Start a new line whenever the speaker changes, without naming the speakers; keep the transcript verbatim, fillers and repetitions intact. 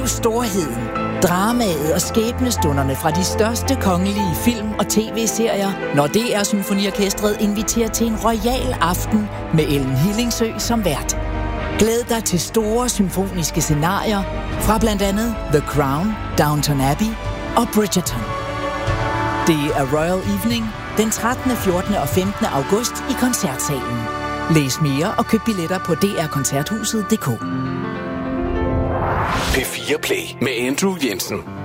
Oplev storheden, dramaet og skæbnestunderne fra de største kongelige film- og tv-serier, når D R Symfoniorkestret inviterer til en royal aften med Ellen Hillingsø som vært. Glæd dig til store symfoniske scenarier fra blandt andet The Crown, Downton Abbey og Bridgerton. Det er Royal Evening den trettende, fjortende og femtende august i Koncertsalen. Læs mere og køb billetter på d r koncerthuset punktum d k.
P fire Play med Andrew Jensen.